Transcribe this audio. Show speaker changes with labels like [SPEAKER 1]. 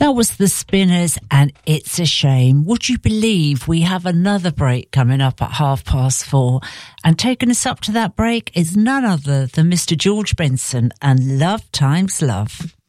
[SPEAKER 1] That was the Spinners and It's a Shame. Would you believe we have another break coming up at 4:30? And taking us up to that break is none other than Mr. George Benson and Love Times Love.